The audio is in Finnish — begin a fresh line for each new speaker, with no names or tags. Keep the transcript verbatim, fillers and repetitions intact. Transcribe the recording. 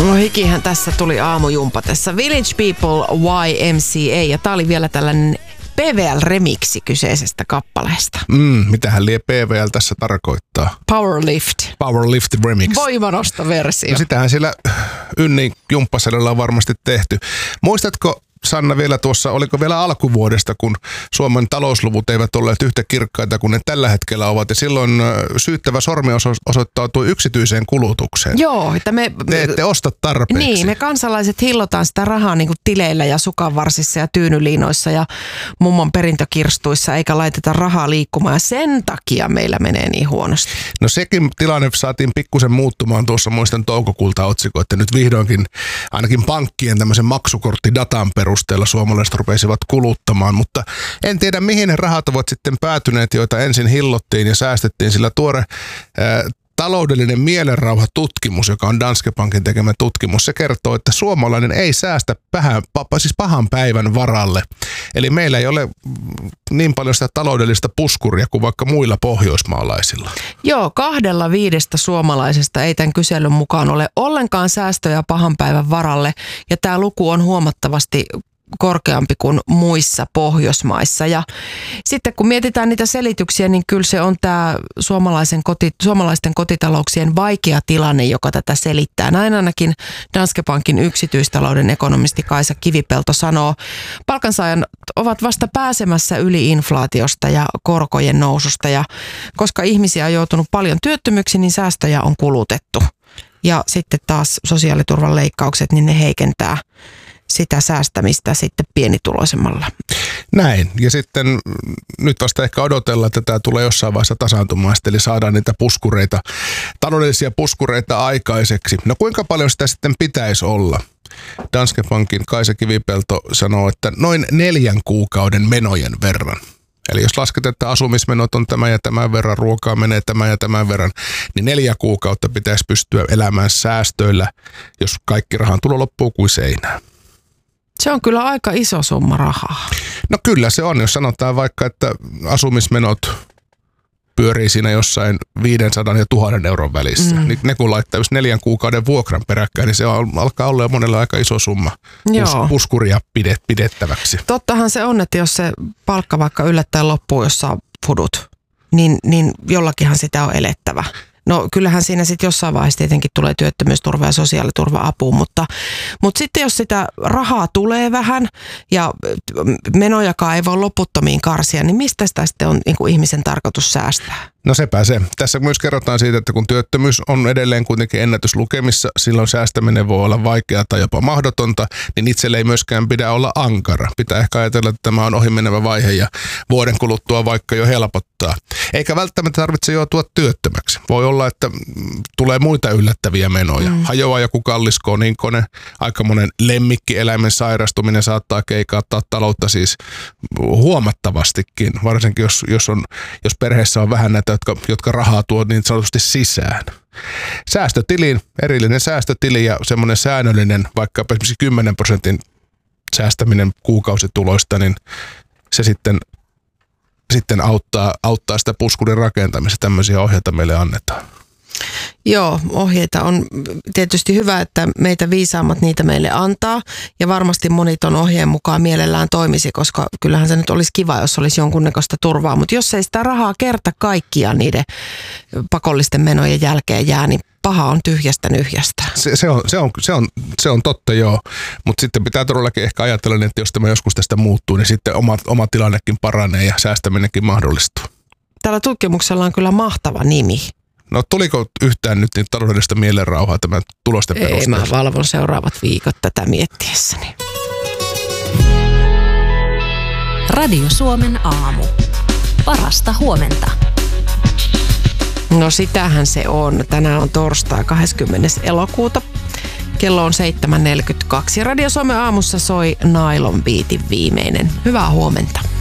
No hikihän tässä tuli aamujumpatessa. Village People Y M C A, ja tää oli vielä tällainen P V L-remiksi kyseisestä kappaleesta.
Mm, mitähän lie P V L tässä tarkoittaa?
Powerlift.
Powerlift remix.
Voimanostoversio.
No sitähän siellä Ynni Jumppaselilla on varmasti tehty. Muistatko, Sanna, vielä tuossa, oliko vielä alkuvuodesta, kun Suomen talousluvut eivät olleet yhtä kirkkaita kuin ne tällä hetkellä ovat, ja silloin syyttävä sormi osoittautui yksityiseen kulutukseen.
Joo, että me...
Te ette osta tarpeeksi.
Niin, me kansalaiset hillotaan sitä rahaa niin kuin tileillä ja sukanvarsissa ja tyynyliinoissa ja mummon perintökirstuissa, eikä laiteta rahaa liikkumaan, ja sen takia meillä menee niin huonosti.
No sekin tilanne saatiin pikkusen muuttumaan tuossa, muistan toukokuulta otsikko, että nyt vihdoinkin ainakin pankkien tämmöisen maksukorttidatan perusteella suomalaiset rupesivat kuluttamaan, mutta en tiedä mihin ne rahat ovat sitten päätyneet, joita ensin hillottiin ja säästettiin, sillä tuore ää, taloudellinen mielenrauhatutkimus, joka on Danske Bankin tekemä tutkimus, se kertoo, että suomalainen ei säästä pahan, siis pahan päivän varalle. Eli meillä ei ole niin paljon sitä taloudellista puskuria kuin vaikka muilla pohjoismaalaisilla.
Joo, kahdella viidestä suomalaisesta ei tämän kyselyn mukaan ole ollenkaan säästöjä pahan päivän varalle, ja tämä luku on huomattavasti korkeampi kuin muissa Pohjoismaissa. Ja sitten kun mietitään niitä selityksiä, niin kyllä se on tämä suomalaisen koti, suomalaisten kotitalouksien vaikea tilanne, joka tätä selittää. Näin ainakin Danske Bankin yksityistalouden ekonomisti Kaisa Kivipelto sanoo. Palkansaajat ovat vasta pääsemässä yli inflaatiosta ja korkojen noususta, ja koska ihmisiä on joutunut paljon työttömyksi, niin säästöjä on kulutettu. Ja sitten taas sosiaaliturvan leikkaukset, niin ne heikentää sitä säästämistä sitten pienituloisemmalla.
Näin. Ja sitten nyt vasta ehkä odotellaan, että tämä tulee jossain vaiheessa tasaantumaan, eli saadaan niitä puskureita, taloudellisia puskureita aikaiseksi. No kuinka paljon sitä sitten pitäisi olla? Danske Bankin Kaisa Kivipelto sanoo, että noin neljän kuukauden menojen verran. Eli jos lasketaan, että asumismenot on tämän ja tämän verran, ruokaa menee tämän ja tämän verran, niin neljä kuukautta pitäisi pystyä elämään säästöillä, jos kaikki rahan tulo loppuu kuin seinään.
Se on kyllä aika iso summa rahaa.
No kyllä se on, jos sanotaan vaikka, että asumismenot pyörii siinä jossain viisisataa ja tuhannen euron välissä. Mm. Niin ne kun laittaa just neljän kuukauden vuokran peräkkäin, niin se on, alkaa olla jo monella aika iso summa Pus, puskuria pidet, pidettäväksi.
Tottahan se on, että jos se palkka vaikka yllättäen loppuu, jos saa fudut, niin, niin jollakinhan sitä on elettävä. No kyllähän siinä sitten jossain vaiheessa tietenkin tulee työttömyysturva ja sosiaaliturva-apuun, mutta, mutta sitten jos sitä rahaa tulee vähän ja menojakaan ei voi loputtomiin karsia, niin mistä sitä sitten on niin kuin ihmisen tarkoitus säästää?
No sepä se. Tässä myös kerrotaan siitä, että kun työttömyys on edelleen kuitenkin ennätyslukemissa, silloin säästäminen voi olla vaikeaa tai jopa mahdotonta, niin itselle ei myöskään pidä olla ankara. Pitää ehkä ajatella, että tämä on ohimenevä vaihe ja vuoden kuluttua vaikka jo helpottaa. Eikä välttämättä tarvitse joutua työttömäksi. Voi olla, että tulee muita yllättäviä menoja. Mm. Hajoaa joku kallis koninkone, aika monen lemmikkieläimen sairastuminen saattaa keikauttaa taloutta siis huomattavastikin, varsinkin jos, jos, on, jos perheessä on vähän näitä, jotka, jotka rahaa tuo niin sanotusti sisään. Säästötiliin, erillinen säästötili ja semmoinen säännöllinen, vaikka esimerkiksi kymmenen prosentin säästäminen kuukausituloista, niin se sitten, sitten auttaa, auttaa sitä puskurin rakentamista. Tämmöisiä ohjeita meille annetaan.
Joo, ohjeita on tietysti hyvä, että meitä viisaammat niitä meille antaa, ja varmasti moni ton ohjeen mukaan mielellään toimisi, koska kyllähän se nyt olisi kiva, jos olisi jonkunnäköistä turvaa, mutta jos ei sitä rahaa kerta kaikkiaan niiden pakollisten menojen jälkeen jää, niin paha on tyhjästä nyhjästä.
Se, se, on, se, on, se, on, se on totta, joo, mutta sitten pitää todellakin ehkä ajatella, että jos tämä joskus tästä muuttuu, niin sitten oma, oma tilannekin paranee ja säästäminenkin mahdollistuu.
Tällä tutkimuksella on kyllä mahtava nimi.
No tuliko yhtään nyt niin taloudellista mielenrauhaa tämän tulosten perusteella?
Ei, mä valvon seuraavat viikot tätä miettiessäni.
Radio Suomen aamu. Parasta huomenta.
No sitähän se on. Tänään on torstai kahdeskymmenes elokuuta. Kello on seitsemän neljäkymmentäkaksi. Radio Suomen aamussa soi Nylon Beatin viimeinen. Hyvää huomenta.